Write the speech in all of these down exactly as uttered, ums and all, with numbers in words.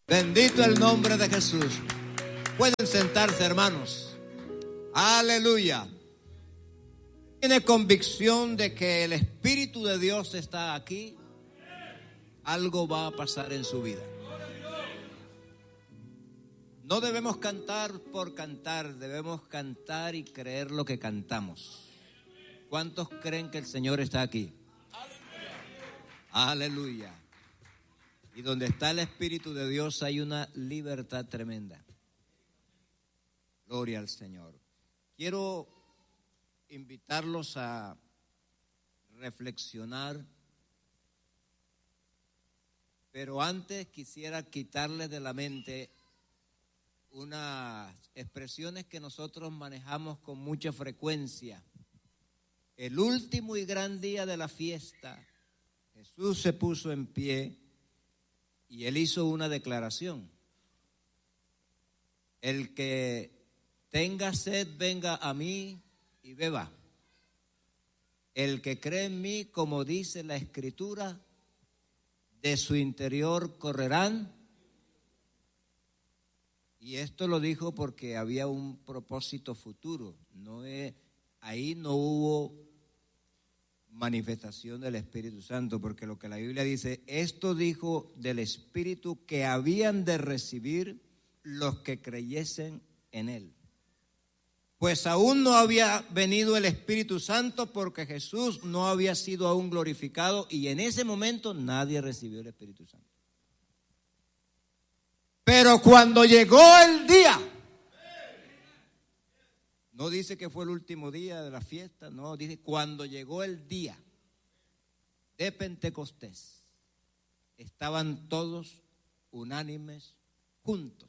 Bendito el nombre de Jesús. Pueden sentarse, hermanos. Aleluya. Tiene convicción de que el Espíritu de Dios está aquí. Algo va a pasar en su vida. No debemos cantar por cantar, debemos cantar y creer lo que cantamos. ¿Cuántos creen que el Señor está aquí? Aleluya. Y donde está el Espíritu de Dios hay una libertad tremenda. Gloria al Señor. Quiero invitarlos a reflexionar, pero antes quisiera quitarles de la mente unas expresiones que nosotros manejamos con mucha frecuencia. El último y gran día de la fiesta, Jesús se puso en pie y él hizo una declaración. El que tenga sed, venga a mí y beba. El que cree en mí, como dice la Escritura, de su interior correrán. Y esto lo dijo porque había un propósito futuro. No es, ahí no hubo manifestación del Espíritu Santo, porque lo que la Biblia dice, esto dijo del Espíritu que habían de recibir los que creyesen en él. Pues aún no había venido el Espíritu Santo porque Jesús no había sido aún glorificado y en ese momento nadie recibió el Espíritu Santo. Pero cuando llegó el día, no dice que fue el último día de la fiesta, no, dice cuando llegó el día de Pentecostés, estaban todos unánimes juntos.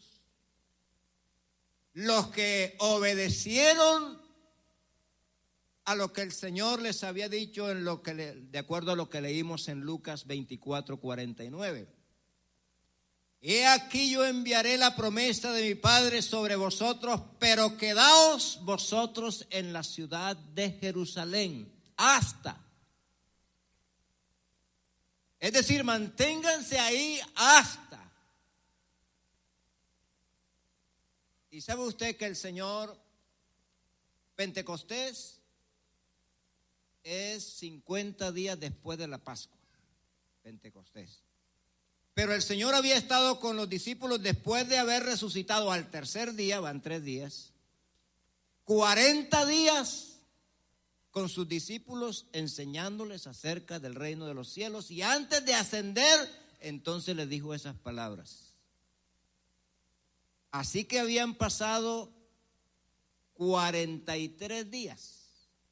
Los que obedecieron a lo que el Señor les había dicho en lo que le, de acuerdo a lo que leímos en Lucas veinticuatro, cuarenta y nueve. He aquí yo enviaré la promesa de mi Padre sobre vosotros, pero quedaos vosotros en la ciudad de Jerusalén hasta. Es decir, manténganse ahí hasta. Y sabe usted que el Señor Pentecostés es cincuenta días después de la Pascua. Pentecostés. Pero el Señor había estado con los discípulos después de haber resucitado al tercer día, van tres días, cuarenta días con sus discípulos enseñándoles acerca del reino de los cielos. Y antes de ascender, entonces les dijo esas palabras. Así que habían pasado cuarenta y tres días.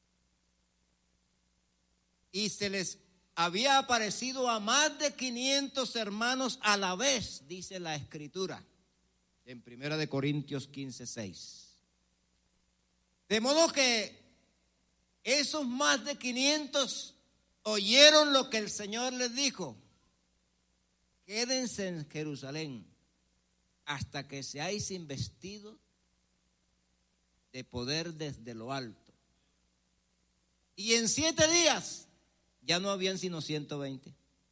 Y se les había aparecido a más de quinientos hermanos a la vez, dice la Escritura, en Primera de Corintios quince, seis. De modo que esos más de quinientos oyeron lo que el Señor les dijo. Quédense en Jerusalén hasta que seáis investidos de poder desde lo alto. Y en siete días ya no habían sino ciento veinte.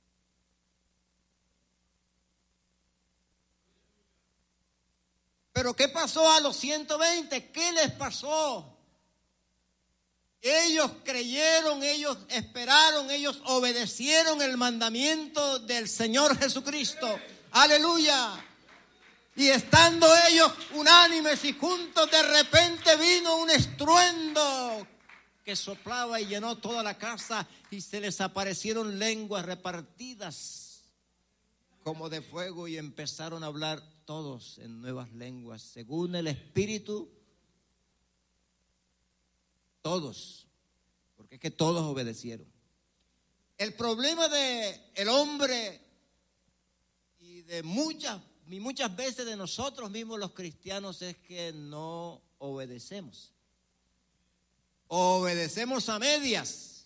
Pero ¿qué pasó a los ciento veinte? ¿Qué les pasó? Ellos creyeron, ellos esperaron, ellos obedecieron el mandamiento del Señor Jesucristo. Aleluya. Y estando ellos unánimes y juntos, de repente vino un estruendo que soplaba y llenó toda la casa, y se les aparecieron lenguas repartidas como de fuego y empezaron a hablar todos en nuevas lenguas, según el Espíritu, todos, porque es que todos obedecieron. El problema de el hombre y de muchas y muchas veces de nosotros mismos los cristianos es que no obedecemos. Obedecemos a medias.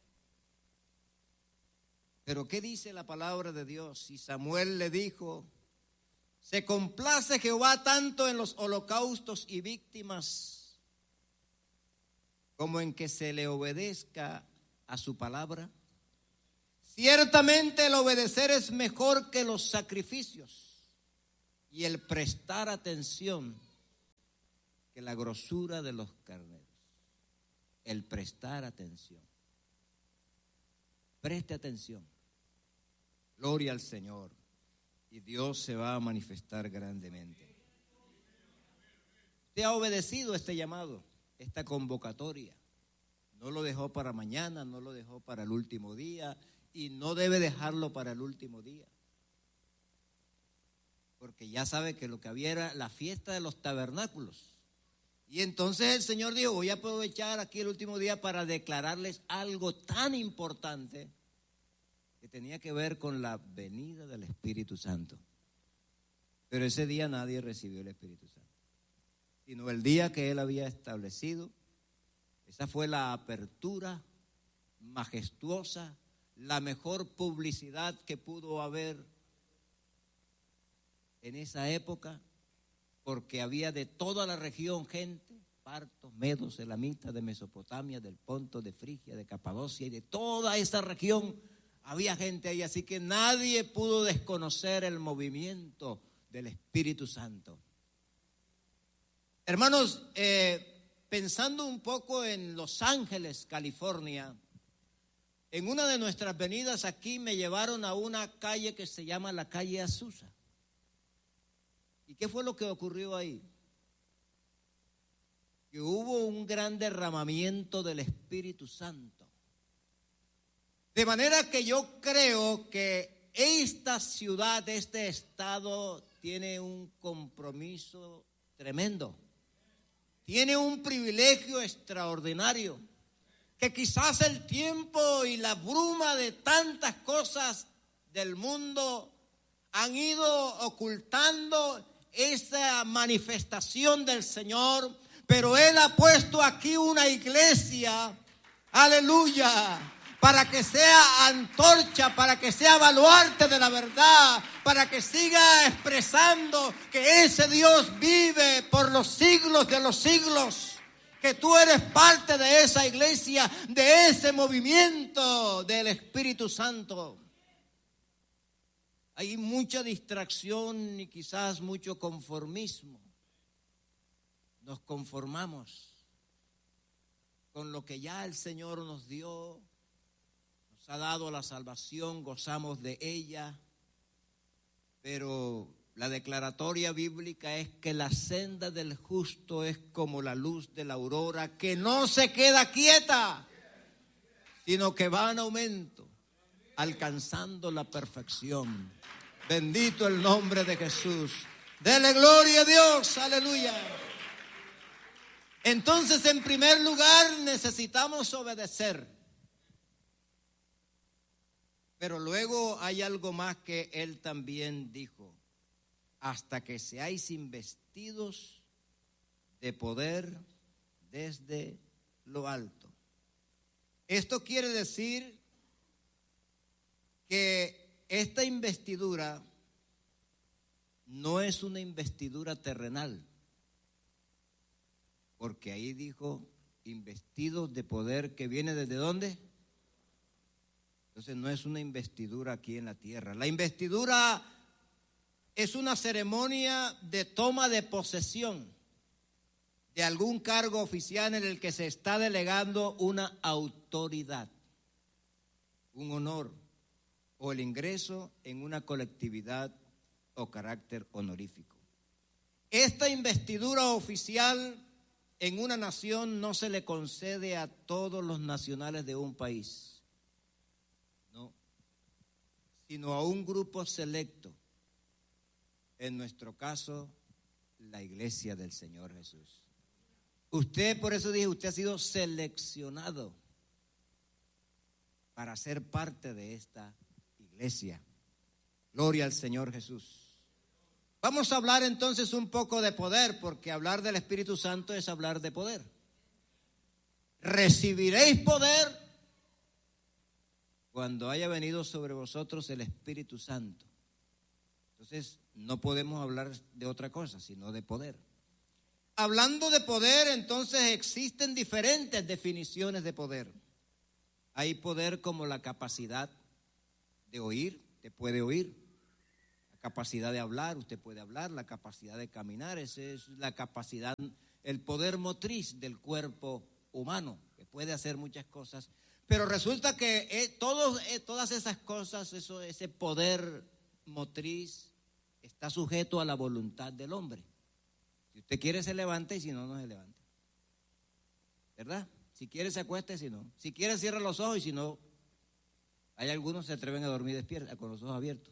Pero ¿qué dice la palabra de Dios? Y Samuel le dijo: se complace Jehová tanto en los holocaustos y víctimas como en que se le obedezca a su palabra. Ciertamente el obedecer es mejor que los sacrificios, y el prestar atención que la grosura de los carneros. El prestar atención. Preste atención. Gloria al Señor. Y Dios se va a manifestar grandemente. Usted ha obedecido este llamado, esta convocatoria. No lo dejó para mañana, no lo dejó para el último día y no debe dejarlo para el último día. Porque ya sabe que lo que había era la fiesta de los tabernáculos. Y entonces el Señor dijo, voy a aprovechar aquí el último día para declararles algo tan importante que tenía que ver con la venida del Espíritu Santo. Pero ese día nadie recibió el Espíritu Santo, sino el día que Él había establecido. Esa fue la apertura majestuosa, la mejor publicidad que pudo haber en esa época, porque había de toda la región gente, partos, medos, elamitas, de Mesopotamia, del Ponto, de Frigia, de Capadocia y de toda esa región había gente ahí, así que nadie pudo desconocer el movimiento del Espíritu Santo. Hermanos, eh, pensando un poco en Los Ángeles, California, en una de nuestras venidas aquí me llevaron a una calle que se llama la calle Azusa. ¿Y qué fue lo que ocurrió ahí? Que hubo un gran derramamiento del Espíritu Santo. De manera que yo creo que esta ciudad, este estado, tiene un compromiso tremendo. Tiene un privilegio extraordinario. Que quizás el tiempo y la bruma de tantas cosas del mundo han ido ocultando esa manifestación del Señor, pero Él ha puesto aquí una iglesia, aleluya, para que sea antorcha, para que sea baluarte de la verdad, para que siga expresando que ese Dios vive por los siglos de los siglos, que tú eres parte de esa iglesia, de ese movimiento del Espíritu Santo. Hay mucha distracción y quizás mucho conformismo. Nos conformamos con lo que ya el Señor nos dio, nos ha dado la salvación, gozamos de ella, pero la declaratoria bíblica es que la senda del justo es como la luz de la aurora, que no se queda quieta, sino que va en aumento, alcanzando la perfección. Bendito el nombre de Jesús. Dele gloria a Dios, aleluya. Entonces, en primer lugar, necesitamos obedecer. Pero luego hay algo más que Él también dijo: hasta que seáis investidos de poder desde lo alto. Esto quiere decir que esta investidura no es una investidura terrenal, porque ahí dijo investidos de poder, que viene desde ¿dónde? Entonces no es una investidura aquí en la tierra. La investidura es una ceremonia de toma de posesión de algún cargo oficial en el que se está delegando una autoridad, un honor o el ingreso en una colectividad o carácter honorífico. Esta investidura oficial en una nación no se le concede a todos los nacionales de un país, no, sino a un grupo selecto. En nuestro caso, la iglesia del Señor Jesús. Usted, por eso dije, usted ha sido seleccionado para ser parte de esta iglesia. Gloria al Señor Jesús. Vamos a hablar entonces un poco de poder, porque hablar del Espíritu Santo es hablar de poder. Recibiréis poder cuando haya venido sobre vosotros el Espíritu Santo. Entonces, no podemos hablar de otra cosa, sino de poder. Hablando de poder, entonces existen diferentes definiciones de poder. Hay poder como la capacidad de oír, te puede oír. La capacidad de hablar, usted puede hablar, la capacidad de caminar, esa es la capacidad, el poder motriz del cuerpo humano, que puede hacer muchas cosas. Pero resulta que eh, todos, eh, todas esas cosas, eso, ese poder motriz está sujeto a la voluntad del hombre. Si usted quiere se levanta y si no, no se levanta. ¿Verdad? Si quiere se acuesta y si no. Si quiere cierra los ojos y si no, hay algunos que se atreven a dormir despiertos, con los ojos abiertos.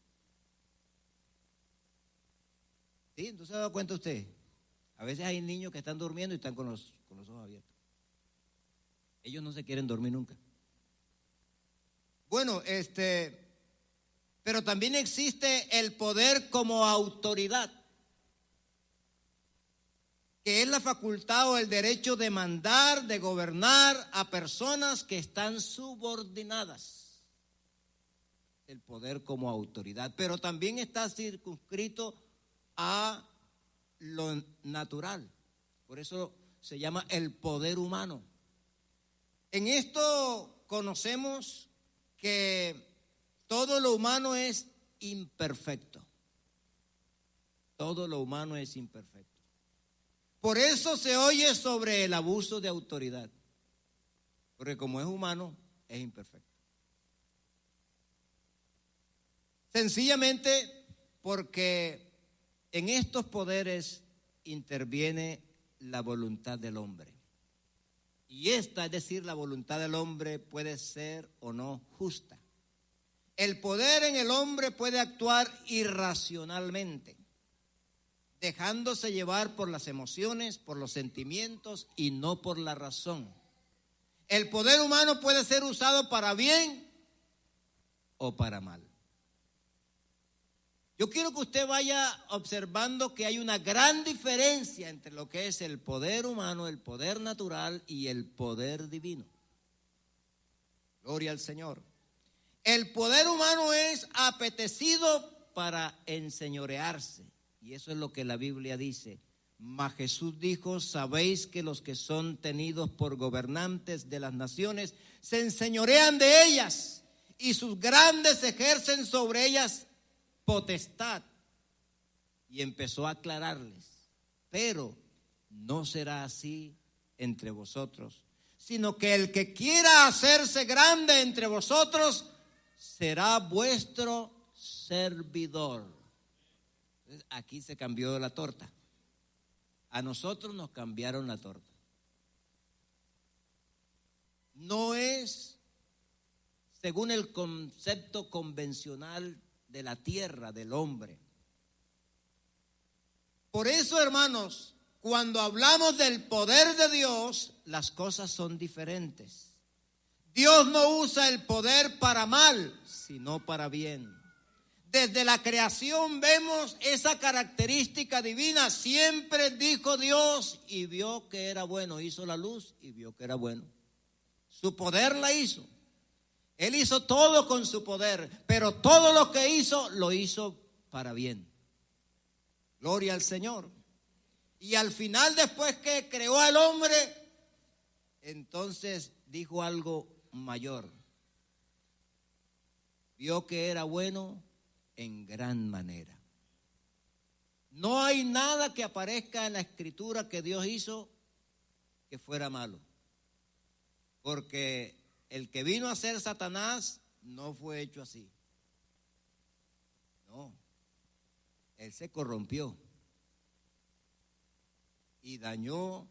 ¿Sí? ¿Entonces se ha dado cuenta usted? A veces hay niños que están durmiendo y están con los, con los ojos abiertos. Ellos no se quieren dormir nunca. Bueno, este, pero también existe el poder como autoridad, que es la facultad o el derecho de mandar, de gobernar a personas que están subordinadas. El poder como autoridad, pero también está circunscrito a lo natural. Por eso se llama el poder humano. En esto conocemos que todo lo humano es imperfecto. Todo lo humano es imperfecto. Por eso se oye sobre el abuso de autoridad. Porque como es humano, es imperfecto. Sencillamente porque en estos poderes interviene la voluntad del hombre. Y esta, es decir, la voluntad del hombre puede ser o no justa. El poder en el hombre puede actuar irracionalmente, dejándose llevar por las emociones, por los sentimientos y no por la razón. El poder humano puede ser usado para bien o para mal. Yo quiero que usted vaya observando que hay una gran diferencia entre lo que es el poder humano, el poder natural y el poder divino. Gloria al Señor. El poder humano es apetecido para enseñorearse. Y eso es lo que la Biblia dice. Mas Jesús dijo, sabéis que los que son tenidos por gobernantes de las naciones se enseñorean de ellas y sus grandes ejercen sobre ellas potestad. Y empezó a aclararles, pero no será así entre vosotros, sino que el que quiera hacerse grande entre vosotros será vuestro servidor. Aquí se cambió la torta. A nosotros nos cambiaron la torta. No es según el concepto convencional de la tierra, del hombre. Por eso, hermanos, cuando hablamos del poder de Dios, las cosas son diferentes. Dios no usa el poder para mal, sino para bien. Desde la creación vemos esa característica divina. Siempre dijo Dios y vio que era bueno. Hizo la luz y vio que era bueno. Su poder la hizo. Él hizo todo con su poder, pero todo lo que hizo, lo hizo para bien. Gloria al Señor. Y al final, después que creó al hombre, entonces dijo algo mayor. Vio que era bueno en gran manera. No hay nada que aparezca en la Escritura que Dios hizo que fuera malo. Porque el que vino a ser Satanás no fue hecho así. No. Él se corrompió y dañó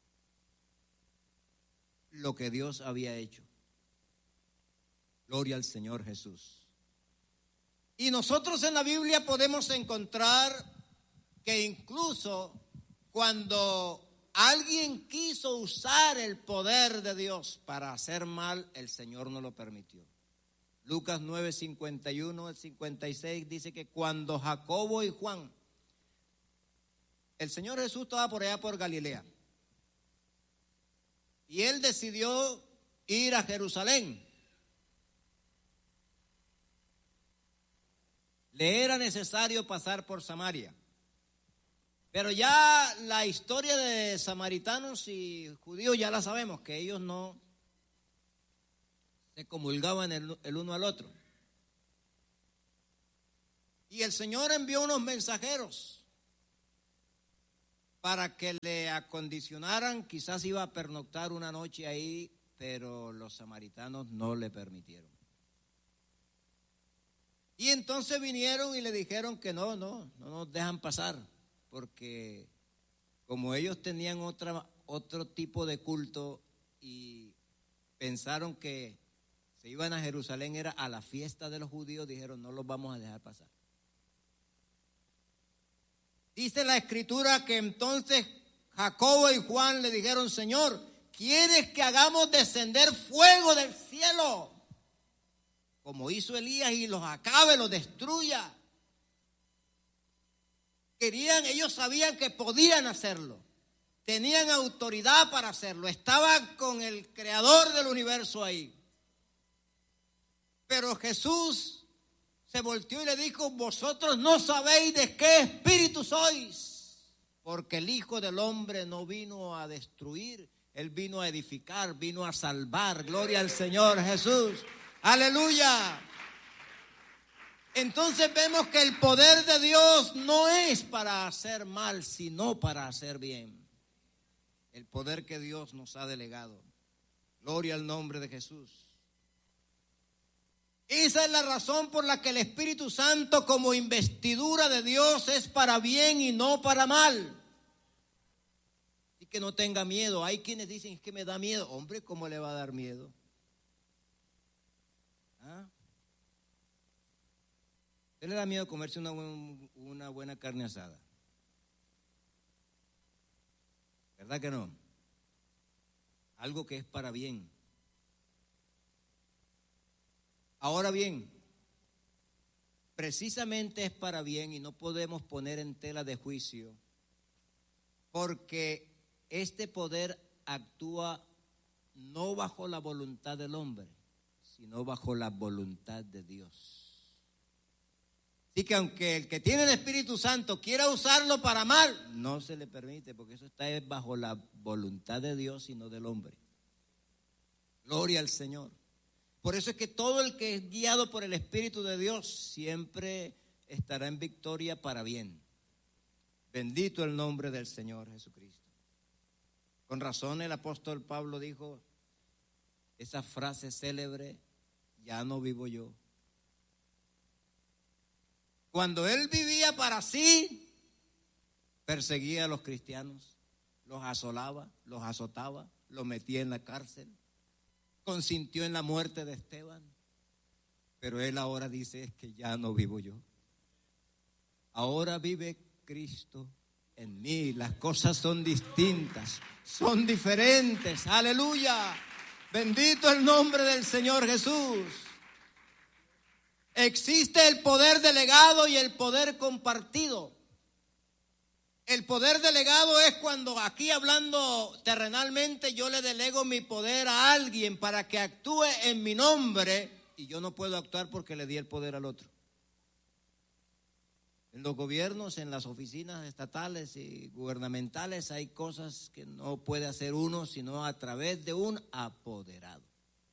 lo que Dios había hecho. Gloria al Señor Jesús. Y nosotros en la Biblia podemos encontrar que incluso cuando alguien quiso usar el poder de Dios para hacer mal, el Señor no lo permitió. Lucas nueve, cincuenta y uno al cincuenta y seis dice que cuando Jacobo y Juan, el Señor Jesús estaba por allá por Galilea, y él decidió ir a Jerusalén. Le era necesario pasar por Samaria. Pero ya la historia de samaritanos y judíos ya la sabemos, que ellos no se comulgaban el, el uno al otro. Y el Señor envió unos mensajeros para que le acondicionaran. Quizás iba a pernoctar una noche ahí, pero los samaritanos no le permitieron. Y entonces vinieron y le dijeron que no, no, no nos dejan pasar, porque como ellos tenían otra, otro tipo de culto y pensaron que se iban a Jerusalén, era a la fiesta de los judíos, dijeron no los vamos a dejar pasar. Dice la escritura que entonces Jacobo y Juan le dijeron: Señor, ¿quieres que hagamos descender fuego del cielo, como hizo Elías, y los acabe, los destruya? Querían, ellos sabían que podían hacerlo, tenían autoridad para hacerlo, estaban con el creador del universo ahí. Pero Jesús se volteó y le dijo: vosotros no sabéis de qué espíritu sois, porque el Hijo del Hombre no vino a destruir, Él vino a edificar, vino a salvar. Gloria al Señor Jesús. Aleluya. Entonces vemos que el poder de Dios no es para hacer mal, sino para hacer bien. El poder que Dios nos ha delegado. Gloria al nombre de Jesús. Esa es la razón por la que el Espíritu Santo, como investidura de Dios, es para bien y no para mal. Así que no tenga miedo. Hay quienes dicen: es que me da miedo. Hombre, ¿cómo le va a dar miedo? ¿Ah? ¿Qué le da miedo comerse una, buen, una buena carne asada? ¿Verdad que no? Algo que es para bien. Ahora bien, precisamente es para bien y no podemos poner en tela de juicio, porque este poder actúa no bajo la voluntad del hombre, sino bajo la voluntad de Dios. Así que aunque el que tiene el Espíritu Santo quiera usarlo para mal, no se le permite, porque eso está bajo la voluntad de Dios y no del hombre. Gloria al Señor. Por eso es que todo el que es guiado por el Espíritu de Dios siempre estará en victoria para bien. Bendito el nombre del Señor Jesucristo. Con razón el apóstol Pablo dijo esa frase célebre: ya no vivo yo. Cuando él vivía para sí, perseguía a los cristianos, los asolaba, los azotaba, los metía en la cárcel. Consintió en la muerte de Esteban, pero él ahora dice: es que ya no vivo yo, ahora vive Cristo en mí. Las cosas son distintas, son diferentes. Aleluya, bendito el nombre del Señor Jesús. Existe el poder delegado y el poder compartido. El poder delegado es cuando, aquí hablando terrenalmente, yo le delego mi poder a alguien para que actúe en mi nombre, y yo no puedo actuar porque le di el poder al otro. En los gobiernos, en las oficinas estatales y gubernamentales, hay cosas que no puede hacer uno sino a través de un apoderado.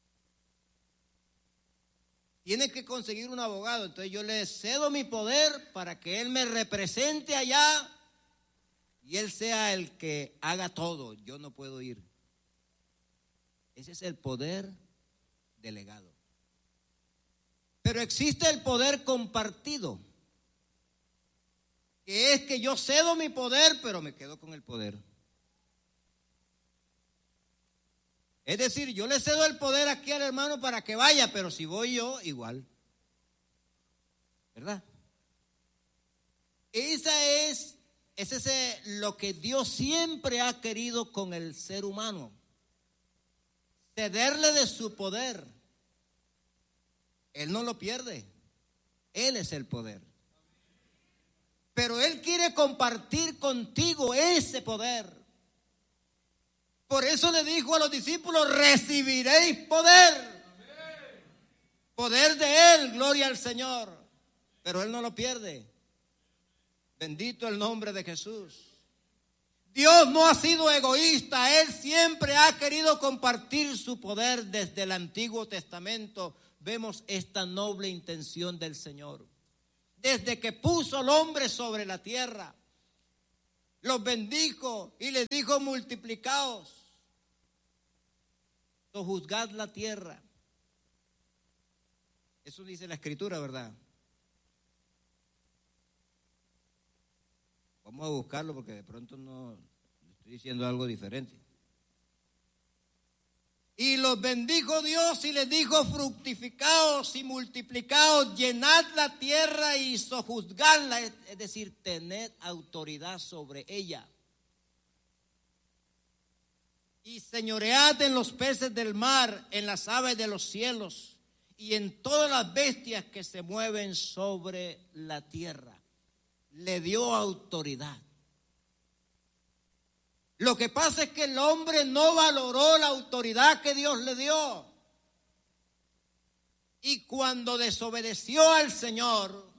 Tiene que conseguir un abogado, entonces yo le cedo mi poder para que él me represente allá y él sea el que haga todo. Yo no puedo ir. Ese es el poder delegado. Pero existe el poder compartido, que es que yo cedo mi poder, pero me quedo con el poder. Es decir, yo le cedo el poder aquí al hermano para que vaya, pero si voy yo, igual. ¿Verdad? Esa es, ese es lo que Dios siempre ha querido con el ser humano. Cederle de su poder. Él no lo pierde. Él es el poder. Pero Él quiere compartir contigo ese poder. Por eso le dijo a los discípulos: recibiréis poder. Poder de Él, gloria al Señor. Pero Él no lo pierde. Bendito el nombre de Jesús. Dios no ha sido egoísta. Él siempre ha querido compartir su poder. Desde el Antiguo Testamento vemos esta noble intención del Señor. desde que puso al hombre sobre la tierra. Los bendijo y les dijo: multiplicaos, sojuzgad la tierra. Eso dice la Escritura, ¿verdad? Vamos a buscarlo porque de pronto no estoy diciendo algo diferente. Y los bendijo Dios y les dijo: fructificaos y multiplicaos, llenad la tierra y sojuzgadla, es decir, tened autoridad sobre ella. Y señoread en los peces del mar, en las aves de los cielos y en todas las bestias que se mueven sobre la tierra. Le dio autoridad. Lo que pasa es que el hombre no valoró la autoridad que Dios le dio. Y cuando desobedeció al Señor,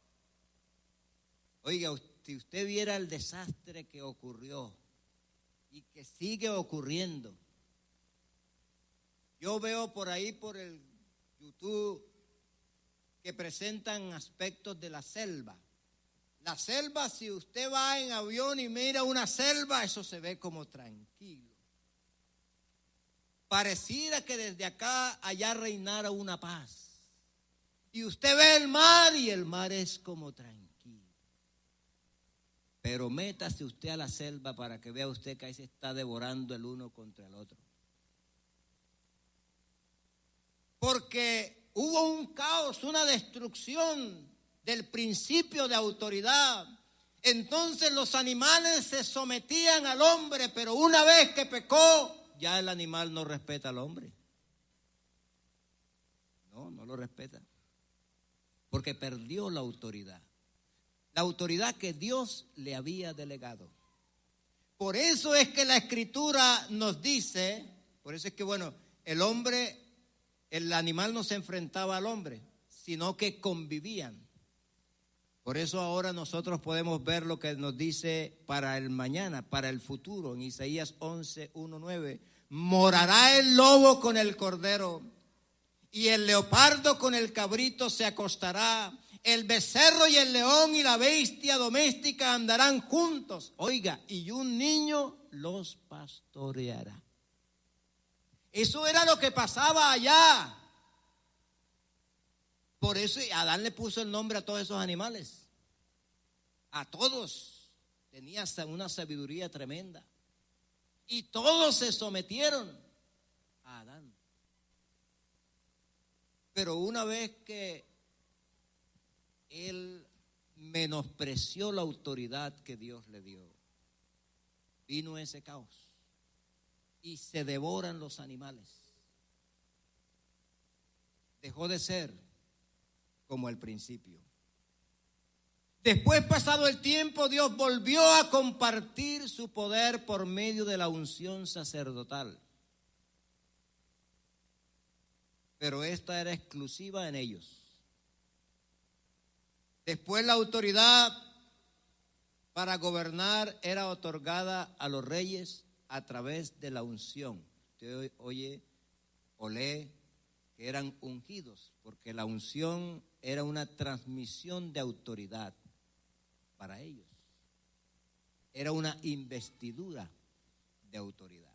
oiga, si usted viera el desastre que ocurrió y que sigue ocurriendo. Yo veo por ahí, por el YouTube, que presentan aspectos de la selva. La selva, si usted va en avión y mira una selva, eso se ve como tranquilo. Pareciera que desde acá allá reinara una paz. Y usted ve el mar y el mar es como tranquilo. Pero métase usted a la selva para que vea usted que ahí se está devorando el uno contra el otro. Porque hubo un caos, una destrucción del principio de autoridad. Entonces los animales se sometían al hombre, pero una vez que pecó, ya el animal no respeta al hombre. No, no lo respeta. Porque perdió la autoridad. La autoridad que Dios le había delegado. Por eso es que la Escritura nos dice, por eso es que bueno, el hombre, el animal no se enfrentaba al hombre, sino que convivían. Por eso ahora nosotros podemos ver lo que nos dice para el mañana, para el futuro, en Isaías once, uno, nueve. Morará el lobo con el cordero, y el leopardo con el cabrito se acostará. El becerro y el león y la bestia doméstica andarán juntos. Oiga, y un niño los pastoreará. Eso era lo que pasaba allá. Por eso Adán le puso el nombre a todos esos animales. A todos. Tenía una sabiduría tremenda. Y todos se sometieron a Adán. Pero una vez que él menospreció la autoridad que Dios le dio, vino ese caos. Y se devoran los animales. Dejó de ser como al principio. Después, pasado el tiempo, Dios volvió a compartir su poder por medio de la unción sacerdotal. Pero esta era exclusiva en ellos. Después la autoridad para gobernar era otorgada a los reyes a través de la unción. Usted oye o lee que eran ungidos, porque la unción era una transmisión de autoridad para ellos. Era una investidura de autoridad.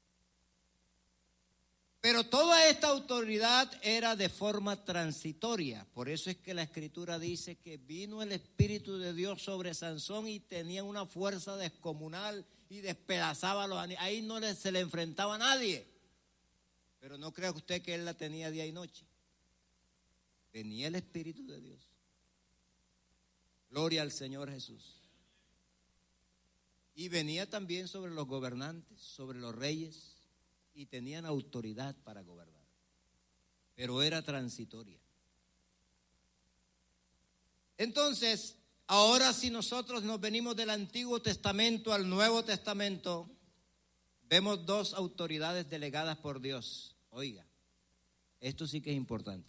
Pero toda esta autoridad era de forma transitoria. Por eso es que la Escritura dice que vino el Espíritu de Dios sobre Sansón y tenía una fuerza descomunal y despedazaba a los animales. Ahí no le, se le enfrentaba a nadie. Pero no crea usted que él la tenía día y noche. Venía el Espíritu de Dios. Gloria al Señor Jesús. Y venía también sobre los gobernantes, sobre los reyes, y tenían autoridad para gobernar. Pero era transitoria. Entonces, ahora si nosotros nos venimos del Antiguo Testamento al Nuevo Testamento, vemos dos autoridades delegadas por Dios. Oiga, esto sí que es importante.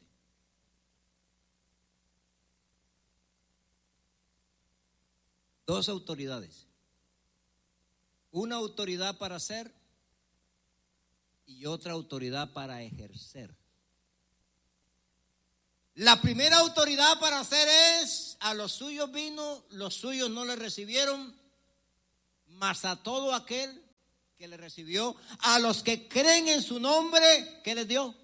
Dos autoridades. Una autoridad para hacer y otra autoridad para ejercer. La primera autoridad para hacer es, a los suyos vino, los suyos no le recibieron, mas a todo aquel que le recibió, a los que creen en su nombre, ¿qué les dio?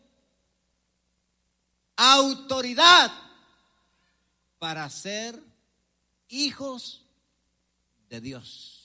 Autoridad para ser hijos de Dios.